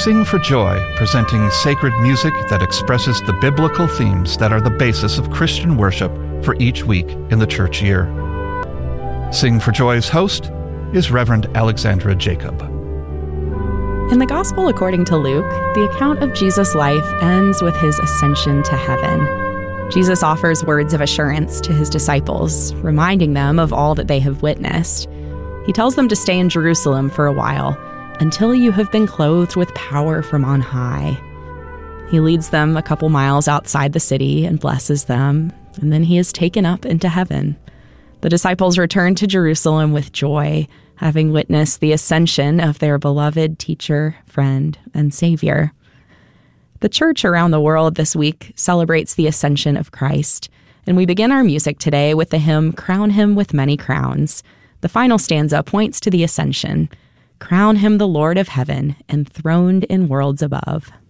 Sing for Joy, presenting sacred music that expresses the biblical themes that are the basis of Christian worship for each week in the church year. Sing for Joy's host is Reverend Alexandra Jacob. In the Gospel according to Luke, the account of Jesus' life ends with his ascension to heaven. Jesus offers words of assurance to his disciples, reminding them of all that they have witnessed. He tells them to stay in Jerusalem for a while, until you have been clothed with power from on high. He leads them a couple miles outside the city and blesses them, and then he is taken up into heaven. The disciples return to Jerusalem with joy, having witnessed the ascension of their beloved teacher, friend, and Savior. The church around the world this week celebrates the ascension of Christ, and we begin our music today with the hymn, Crown Him with Many Crowns. The final stanza points to the ascension. Crown him the Lord of heaven, enthroned in worlds above.